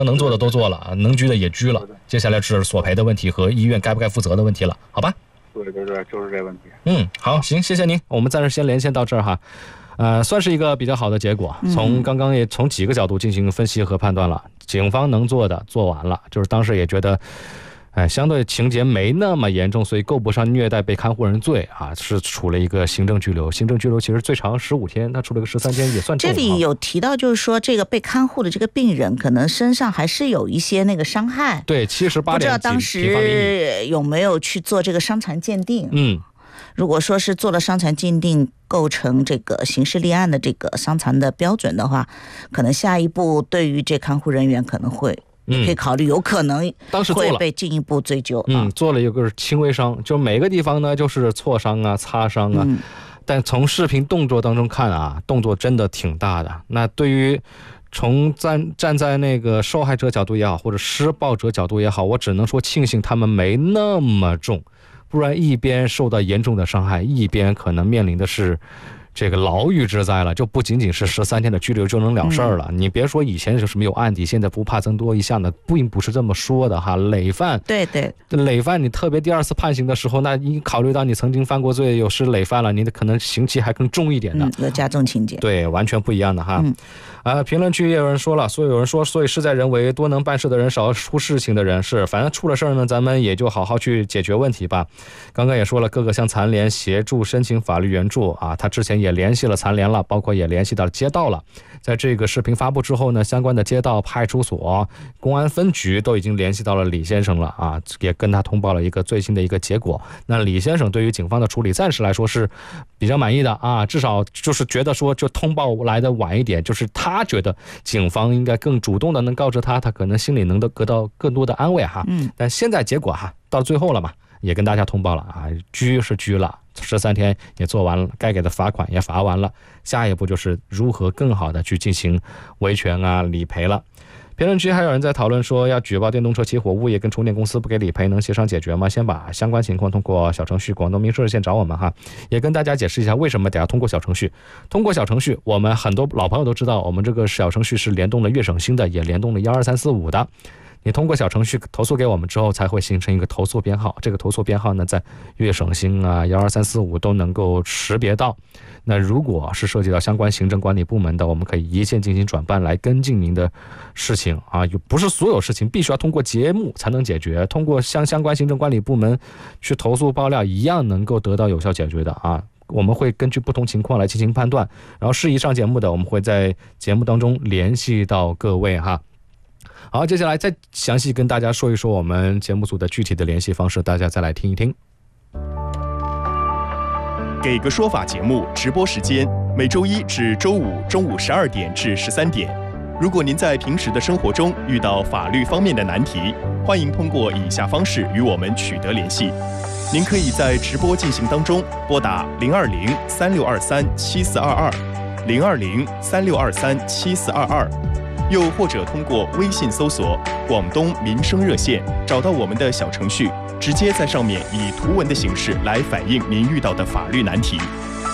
能做的都做了，能拘的也拘了，接下来是索赔的问题和医院该不该负责的问题了，好吧？ 对，就是这问题。 好，行，谢谢您，我们暂时先连线到这儿哈。算是一个比较好的结果，从刚刚也从几个角度进行分析和判断了，警方能做的做完了，就是当时也觉得相对情节没那么严重，所以够不上虐待被看护人罪啊，是处了一个行政拘留。行政拘留其实最长15天，他处了个13天也算重。 这里有提到就是说这个被看护的这个病人可能身上还是有一些那个伤害， 对，78点， 不知道当时有没有去做这个伤残鉴定。如果说是做了伤残鉴定构成这个刑事立案的这个伤残的标准的话，可能下一步对于这看护人员可能会可以考虑，有可能会被进一步追究。 做了一个轻微伤，就每个地方呢就是挫伤啊、擦伤啊，但从视频动作当中看啊，动作真的挺大的。那对于从站在那个受害者角度也好，或者施暴者角度也好，我只能说庆幸他们没那么重，不然一边受到严重的伤害，一边可能面临的是这个牢狱之灾了，就不仅仅是13天的拘留就能了事儿了。你别说以前就是没有案底，现在不怕增多一项的，并不是这么说的哈。累犯， 对， 累犯，你特别第二次判刑的时候，那你考虑到你曾经犯过罪，有时累犯了，你的可能刑期还更重一点的， 有加重情节， 对，完全不一样的哈。评论区也有人说了，所以事在人为，多能办事的人少出事情的人是，反正出了事儿呢，咱们也就好好去解决问题吧。刚刚也说了，各个向残联协助申请法律援助啊，他之前也联系了残联了，包括也联系到街道了。在这个视频发布之后呢，相关的街道、派出所、公安分局都已经联系到了李先生了啊，也跟他通报了一个最新的一个结果。那李先生对于警方的处理暂时来说是比较满意的啊，至少就是觉得说就通报来的晚一点，就是他觉得警方应该更主动的能告知他，他可能心里能得到更多的安慰哈。但现在结果哈到最后了嘛，也跟大家通报了啊，拘是拘了，13天也做完了，该给的罚款也罚完了，下一步就是如何更好的去进行维权啊、理赔了。评论区还有人在讨论说，要举报电动车起火，物业跟充电公司不给理赔，能协商解决吗？先把相关情况通过小程序广东民事热线找我们哈，也跟大家解释一下为什么得要通过小程序。通过小程序，我们很多老朋友都知道，我们这个小程序是联动了粤省新的，也联动了12345的。你通过小程序投诉给我们之后，才会形成一个投诉编号。这个投诉编号呢，在粤省新啊、12345都能够识别到。那如果是涉及到相关行政管理部门的，我们可以一键进行转办来跟进您的事情啊。不是所有事情必须要通过节目才能解决，通过相关行政管理部门去投诉爆料，一样能够得到有效解决的啊。我们会根据不同情况来进行判断，然后适宜上节目的，我们会在节目当中联系到各位哈。好，接下来再详细跟大家说一说我们节目组的具体的联系方式，大家再来听一听。 给个说法节目直播时间，每周一至周五中午12点至13点。如果您在平时的生活中遇到法律方面的难题，欢迎通过以下方式与我们取得联系。您可以在直播进行当中拨打020-3623-7422 020-3623-7422，又或者通过微信搜索广东民生热线，找到我们的小程序，直接在上面以图文的形式来反映您遇到的法律难题。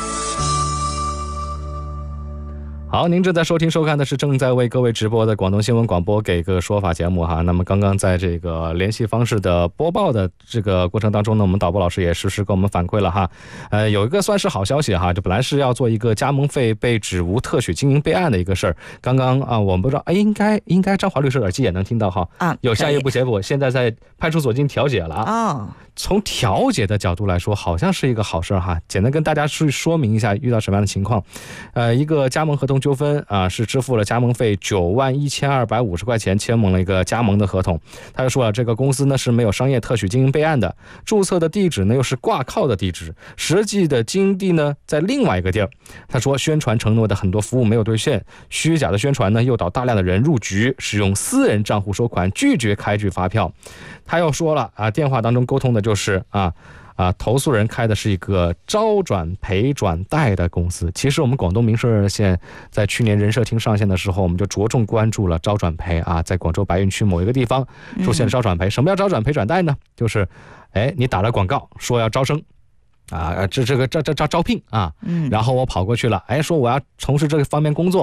好，您正在收听收看的是正在为各位直播的广东新闻广播给个说法节目哈。那么刚刚在这个联系方式的播报的这个过程当中呢，我们导播老师也实时给我们反馈了哈。有一个算是好消息哈，就本来是要做一个加盟费被指无特许经营备案的一个事儿。刚刚啊，我们不知道，应该张华律师耳机也能听到哈。有下一步结果，现在在派出所进行调解了啊。从调解的角度来说，好像是一个好事哈。简单跟大家去说明一下遇到什么样的情况。一个加盟合同纠纷啊，是支付了加盟费91250块钱，签盟了一个加盟的合同。他就说了，这个公司呢是没有商业特许经营备案的，注册的地址呢又是挂靠的地址，实际的经营地呢在另外一个地儿。他说，宣传承诺的很多服务没有兑现，虚假的宣传呢诱导大量的人入局，使用私人账户收款，拒绝开具发票。他又说了啊，电话当中沟通的就是投诉人开的是一个招转赔转贷的公司。其实我们广东民事热线在去年人社厅上线的时候，我们就着重关注了招转赔啊，在广州白云区某一个地方出现了招转赔。什么叫招转赔转贷呢？就是你打了广告说要招生啊，这招聘啊，然后我跑过去了，说我要从事这个方面工作。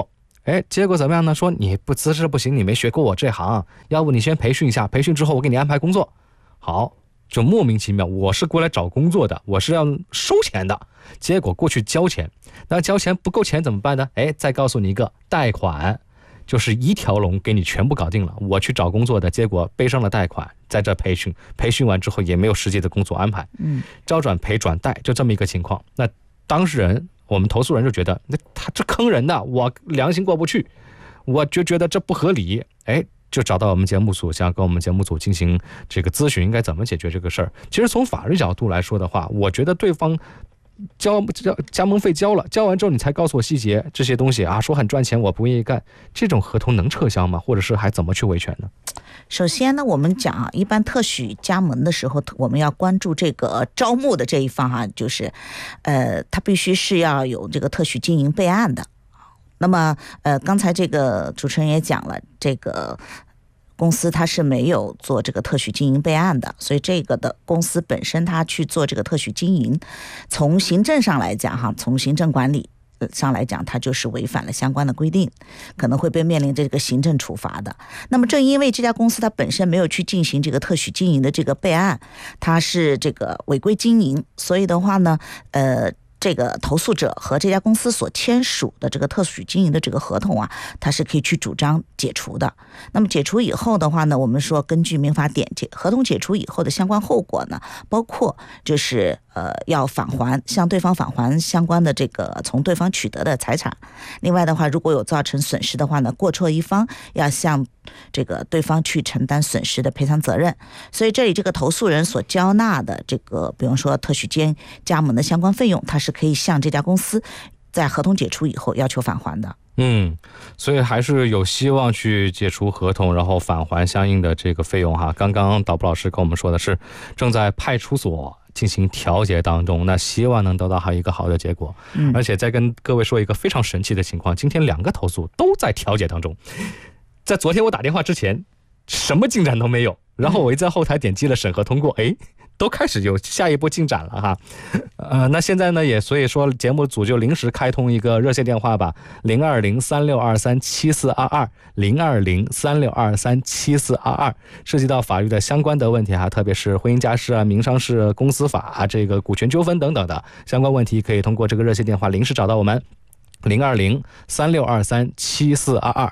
结果怎么样呢？说你不资质不行，你没学过我这行，要不你先培训一下，培训之后我给你安排工作。好，就莫名其妙，我是过来找工作的，我是要收钱的，结果过去交钱，那交钱不够钱怎么办呢？再告诉你一个贷款，就是一条龙给你全部搞定了。我去找工作的，结果背上了贷款，在这培训完之后也没有实际的工作安排，招转赔转贷，就这么一个情况。那当事人，我们投诉人就觉得，那他这坑人的，我良心过不去，我就觉得这不合理，就找到我们节目组，想跟我们节目组进行这个咨询，应该怎么解决这个事儿。其实从法律角度来说的话，我觉得对方加盟费交了，交完之后你才告诉我细节这些东西啊，说很赚钱我不愿意干，这种合同能撤销吗？或者是还怎么去维权呢？ 首先呢，我们讲一般特许加盟的时候，我们要关注这个招募的这一方就是他必须是要有这个特许经营备案的。那么刚才这个主持人也讲了，这个公司它是没有做这个特许经营备案的，所以这个的公司本身它去做这个特许经营，从行政上来讲从行政管理上来讲，它就是违反了相关的规定，可能会被面临这个行政处罚的。那么正因为这家公司它本身没有去进行这个特许经营的这个备案，它是这个违规经营，所以的话呢这个投诉者和这家公司所签署的这个特许经营的这个合同它是可以去主张解除的。那么解除以后的话呢，我们说根据民法典，合同解除以后的相关后果呢，包括就是要返还，向对方返还相关的这个从对方取得的财产。另外的话，如果有造成损失的话呢，过错一方要向这个对方去承担损失的赔偿责任。所以这里这个投诉人所交纳的这个，比方说特许加盟的相关费用，它是可以向这家公司在合同解除以后要求返还的。 所以还是有希望去解除合同，然后返还相应的这个费用哈。刚刚导播老师跟我们说的是正在派出所进行调解当中，那希望能得到一个好的结果。而且再跟各位说一个非常神奇的情况，今天2个投诉都在调解当中。在昨天我打电话之前，什么进展都没有，然后我一在后台点击了审核通过，都开始有下一步进展了哈。那现在呢所以说节目组就临时开通一个热线电话吧，02036237422 02036237422，涉及到法律的相关的问题特别是婚姻家事民商事公司法这个股权纠纷等等的相关问题，可以通过这个热线电话临时找到我们。02036237422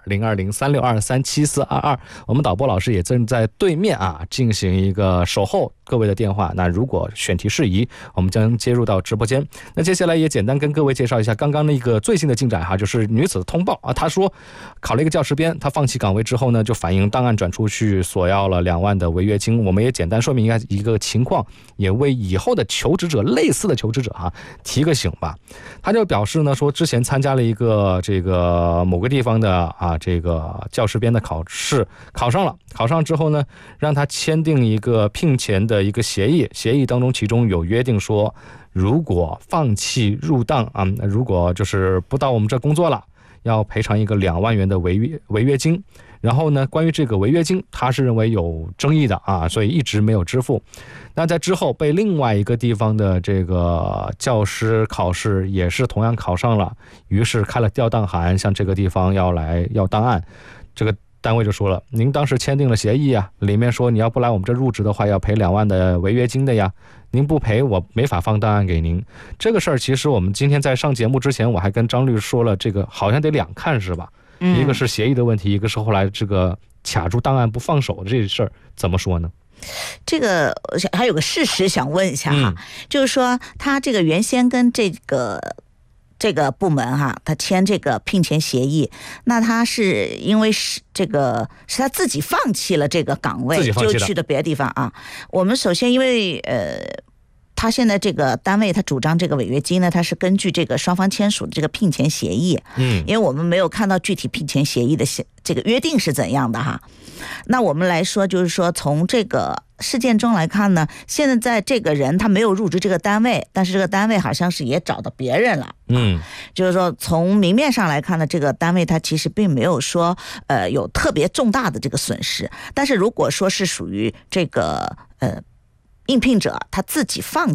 02036237422，我们导播老师也正在对面进行一个守候各位的电话。那如果选题适宜，我们将接入到直播间。那接下来也简单跟各位介绍一下刚刚的一个最新的进展就是女子通报她说考了一个教师编，她放弃岗位之后呢，就反映档案转出去索要了2万的违约金。我们也简单说明一个情况，也为以后的求职者，类似的求职者提个醒吧。他就表示呢，说之前参加了一个这个某个地方的这个教师编的考试，考上了，考上之后呢，让他签订一个聘钱的一个协议，协议当中其中有约定说，如果放弃入档如果就是不到我们这工作了，要赔偿一个2万元的违约金。然后呢，关于这个违约金，他是认为有争议的所以一直没有支付。那在之后被另外一个地方的这个教师考试也是同样考上了，于是开了调档函向这个地方要档案。这个单位就说了，您当时签订了协议里面说你要不来我们这入职的话要赔2万的违约金的呀，您不赔我没法放档案给您。这个事儿其实我们今天在上节目之前我还跟张律师说了，这个好像得2看是吧？一个是协议的问题，一个是后来这个卡住档案不放手的这事儿，怎么说呢？ 这个还有个事实想问一下就是说他这个原先跟这个部门他签这个聘钱协议，那他是因为是他自己放弃了这个岗位，就去的别的地方我们首先因为他现在这个单位他主张这个违约金呢，他是根据这个双方签署的这个聘钱协议，因为我们没有看到具体聘钱协议的这个约定是怎样的那我们来说就是说，从这个事件中来看呢，现在这个人他没有入职这个单位，但是这个单位好像是也找到别人了就是说从明面上来看呢，这个单位他其实并没有说有特别重大的这个损失。但是如果说是属于这个应聘者他自己放弃了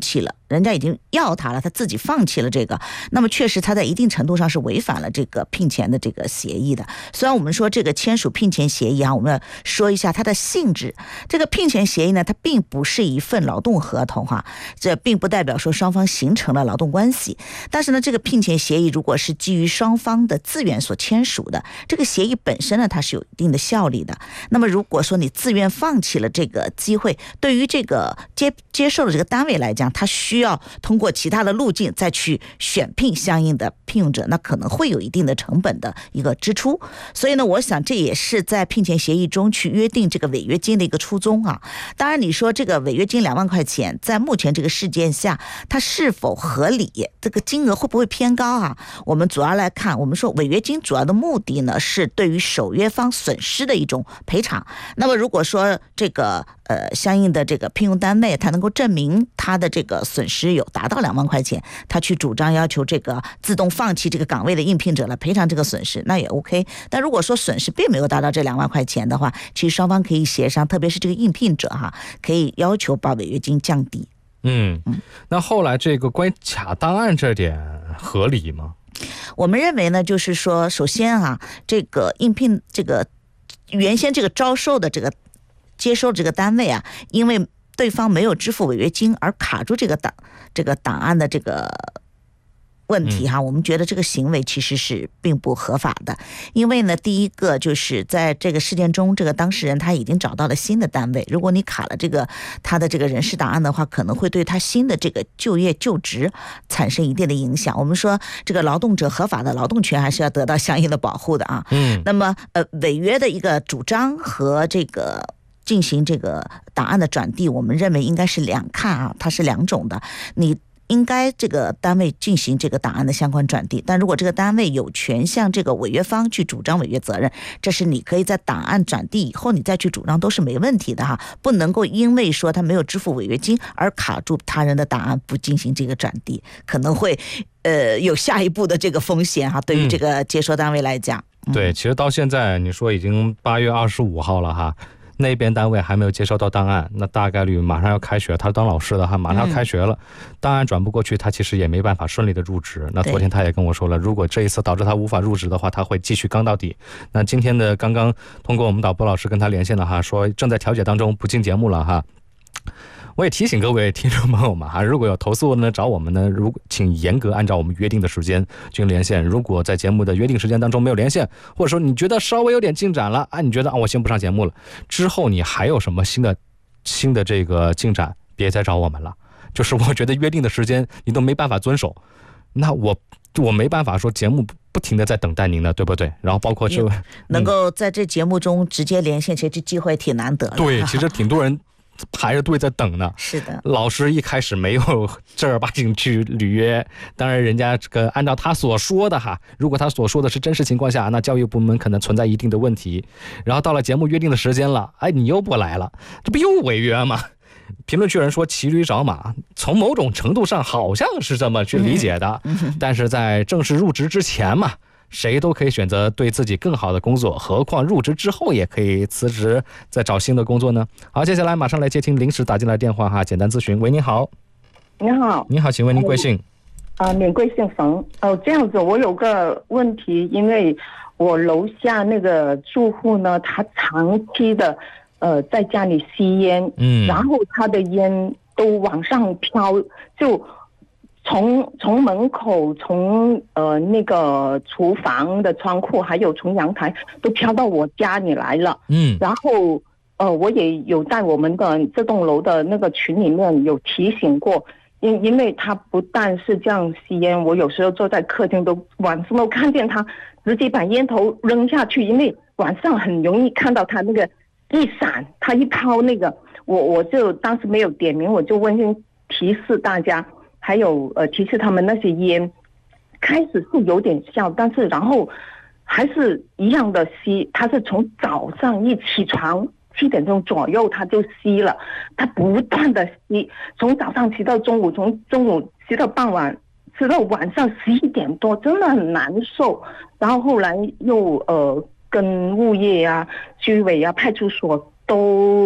人家已经要他了，他自己放弃了这个，那么确实他在一定程度上是违反了这个聘钱的这个协议的。虽然我们说这个签署聘钱协议啊，我们要说一下它的性质。这个聘钱协议呢，它并不是一份劳动合同哈，这并不代表说双方形成了劳动关系。但是呢，这个聘钱协议如果是基于双方的自愿所签署的，这个协议本身呢，它是有一定的效力的。那么如果说你自愿放弃了这个机会，对于这个接受的这个单位来讲，它需要通过其他的路径再去选聘相应的聘用者，那可能会有一定的成本的一个支出。所以呢，我想这也是在聘钱协议中去约定这个违约金的一个初衷啊。当然你说这个违约金2万块钱在目前这个事件下它是否合理，这个金额会不会偏高啊？我们主要来看，我们说违约金主要的目的呢是对于守约方损失的一种赔偿。那么如果说这个相应的这个聘用单位他能够证明他的这个损失有达到2万块钱，他去主张要求这个自动放弃这个岗位的应聘者来赔偿这个损失，那也 OK。 但如果说损失并没有达到这2万块钱的话，其实双方可以协商，特别是这个应聘者哈，可以要求把违约金降低。 那后来这个关于卡档案这点合理吗？ 我们认为呢，就是说首先啊，这个应聘这个原先这个招收的这个接收这个单位啊，因为对方没有支付违约金而卡住这个档案的这个问题哈，我们觉得这个行为其实是并不合法的。因为呢，第一个就是在这个事件中，这个当事人他已经找到了新的单位，如果你卡了这个他的这个人事档案的话，可能会对他新的这个就业就职产生一定的影响。我们说这个劳动者合法的劳动权还是要得到相应的保护的啊。那么违约的一个主张和这个进行这个档案的转递，我们认为应该是两看啊，它是两种的。你应该这个单位进行这个档案的相关转递，但如果这个单位有权向这个违约方去主张违约责任，这是你可以在档案转递以后你再去主张都是没问题的哈，不能够因为说他没有支付违约金而卡住他人的档案不进行这个转递，可能会有下一步的这个风险哈，对于这个接收单位来讲。 对，其实到现在你说已经8月25号了哈，那边单位还没有接收到档案，那大概率马上要开学，他当老师的哈，马上要开学了，档案转不过去，他其实也没办法顺利的入职。那昨天他也跟我说了，如果这一次导致他无法入职的话，他会继续刚到底。那今天的刚刚通过我们导播老师跟他连线了哈，说正在调解当中，不进节目了哈。我也提醒各位听众朋友们哈，如果有投诉呢，找我们呢，请严格按照我们约定的时间进行连线。如果在节目的约定时间当中没有连线，或者说你觉得稍微有点进展了啊，你觉得我先不上节目了，之后你还有什么新的这个进展，别再找我们了。就是我觉得约定的时间你都没办法遵守，那我没办法说节目不停的在等待您的，对不对？然后包括就能够在这节目中直接连线，其实这机会挺难得的。 对，其实挺多人排着队在等呢。 是的， 老师一开始没有正儿八经去履约，当然人家这个按照他所说的哈，如果他所说的是真实情况下，那教育部门可能存在一定的问题。然后到了节目约定的时间了，你又不来了，这不又违约吗？评论区有人说骑驴找马，从某种程度上好像是这么去理解的，但是在正式入职之前嘛，谁都可以选择对自己更好的工作，何况入职之后也可以辞职再找新的工作呢？好，接下来马上来接听临时打进来电话哈，简单咨询。喂，您好。 你好。 你好，请问您贵姓？ 免贵姓冯。这样子，我有个问题，因为我楼下那个住户呢，他长期的在家里吸烟，然后他的烟都往上飘，就从门口，从那个厨房的窗户，还有从阳台都飘到我家里来了。然后我也有在我们的这栋楼的那个群里面有提醒过，因为他不但是这样吸烟，我有时候坐在客厅晚上都看见他直接把烟头扔下去，因为晚上很容易看到他那个一闪，他一抛那个，我就当时没有点名，我就温馨提示大家，还有提示他们那些烟开始是有点效，但是然后还是一样的吸，他是从早上一起床7点钟左右他就吸了，他不断的吸，从早上吸到中午，从中午吸到傍晚，吃到晚上11点多，真的很难受。然后后来又跟物业啊、居委啊、派出所都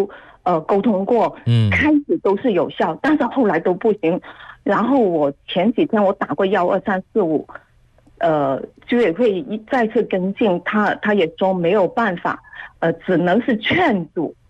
沟通过，开始都是有效，但是后来都不行。然后我前几天我打过12345，居委会再次跟进，他也说没有办法，只能是劝阻。